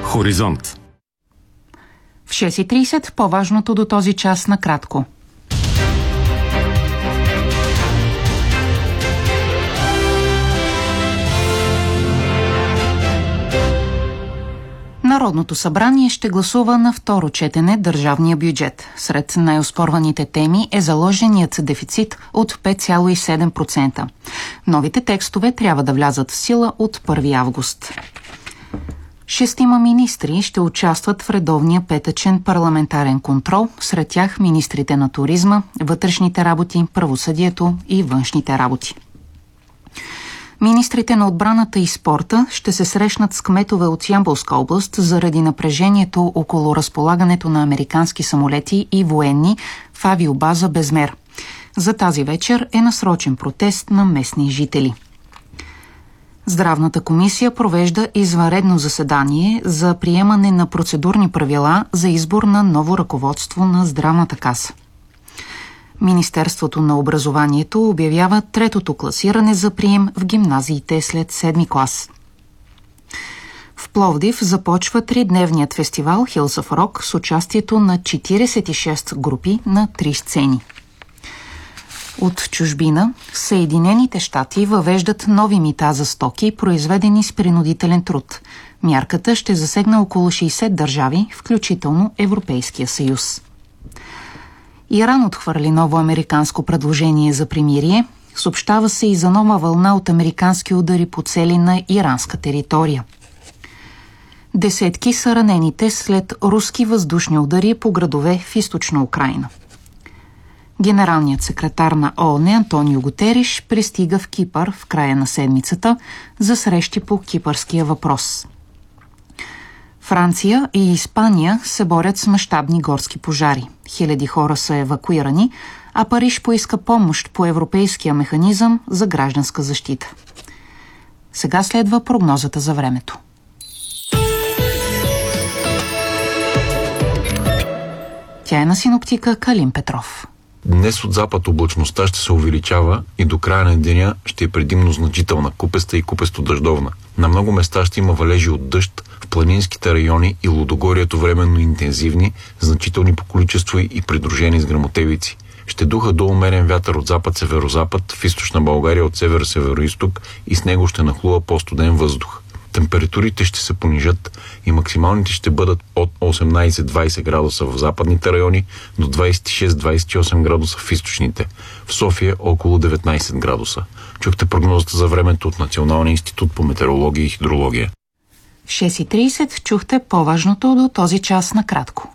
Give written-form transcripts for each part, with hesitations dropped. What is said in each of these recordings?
Хоризонт. В 6:30 по-важното до този час накратко. Народното събрание ще гласува на второ четене държавния бюджет. Сред най-оспорваните теми е заложеният дефицит от 5,7%. Новите текстове трябва да влязат в сила от 1 август. 6 министри ще участват в редовния петъчен парламентарен контрол, сред тях министрите на туризма, вътрешните работи, правосъдието и външните работи. Министрите на отбраната и спорта ще се срещнат с кметове от Ямболска област заради напрежението около разполагането на американски самолети и военни в авиобаза Безмер. За тази вечер е насрочен протест на местни жители. Здравната комисия провежда извънредно заседание за приемане на процедурни правила за избор на ново ръководство на Здравната каса. Министерството на образованието обявява третото класиране за прием в гимназиите след 7 клас. В Пловдив започва 3-дневният фестивал Hills of Rock с участието на 46 групи на 3 сцени. От чужбина Съединените щати въвеждат нови мита за стоки, произведени с принудителен труд. Мярката ще засегне около 60 държави, включително Европейския съюз. Иран отхвърли ново американско предложение за примирие. Съобщава се и за нова вълна от американски удари по цели на иранска територия. Десетки са ранените след руски въздушни удари по градове в източна Украйна. Генералният секретар на ООН Антонио Гутериш пристига в Кипър в края на седмицата за срещи по кипърския въпрос. Франция и Испания се борят с мащабни горски пожари. Хиляди хора са евакуирани, а Париж поиска помощ по Европейския механизъм за гражданска защита. Сега следва прогнозата за времето. Тя е на синоптика Калин Петров. Днес от запад облачността ще се увеличава и до края на деня ще е предимно значителна, купеста и купесто-дъждовна. На много места ще има валежи от дъжд, в планинските райони и лудогорието временно интензивни, значителни по количество и придружени с гръмотевици. Ще духа до умерен вятър от запад-северозапад, в източна България от север-североизток и с него ще нахлува по-студен въздух. Температурите ще се понижат и максималните ще бъдат от 18-20 градуса в западните райони до 26-28 градуса в източните. В София около 19 градуса. Чухте прогнозата за времето от Националния институт по метеорология и хидрология. В 6:30 чухте по-важното до този час накратко.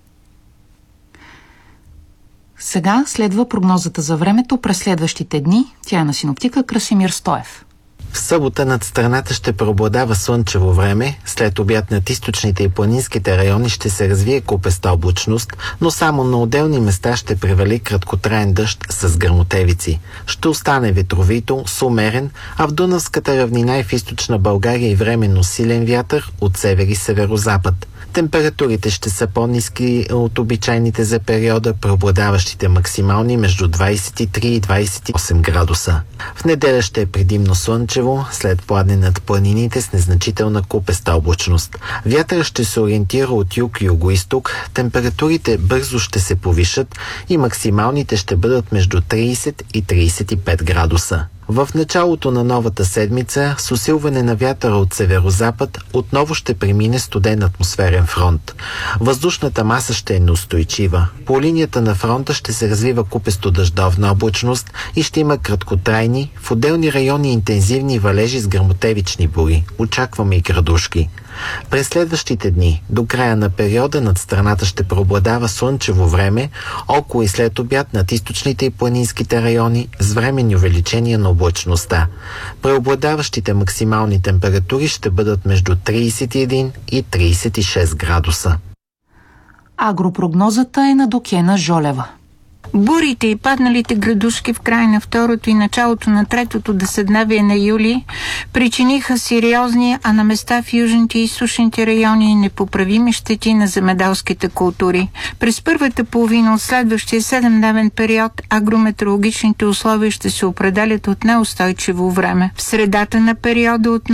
Сега следва прогнозата за времето през следващите дни. Тя е на синоптика Красимир Стоев. В събота над страната ще преобладава слънчево време, след обяд над източните и планинските райони ще се развие купеста облачност, но само на отделни места ще превали краткотраен дъжд с гръмотевици. Ще остане ветровито, с умерен, а в Дунавската равнина и в източна България и временно силен вятър от север и северозапад. Температурите ще са по-ниски от обичайните за периода, преобладаващите максимални между 23 и 28 градуса. В неделя ще е предимно слънчево, след пладне над планините с незначителна купеста облачност. Вятър ще се ориентира от юг и югоизток, температурите бързо ще се повишат и максималните ще бъдат между 30 и 35 градуса. В началото на новата седмица, с усилване на вятъра от северозапад, отново ще премине студен атмосферен фронт. Въздушната маса ще е неустойчива. По линията на фронта ще се развива купесто-дъждовна облачност и ще има краткотрайни, в отделни райони интензивни валежи с гръмотевични бури. Очакваме и градушки. През следващите дни, до края на периода над страната ще преобладава слънчево време, около и след обяд над източните и планинските райони с временни увеличения на облачността. Преобладаващите максимални температури ще бъдат между 31 и 36 градуса. Агропрогнозата е на Докена Жолева. Бурите и падналите градушки в края на второто и началото на третото деседневие на юли причиниха сериозни, а на места в южните и източните райони непоправими щети на земеделските култури. През първата половина от следващия 7-дневен период агрометеорологичните условия ще се определят от неустойчиво време. В средата на периода от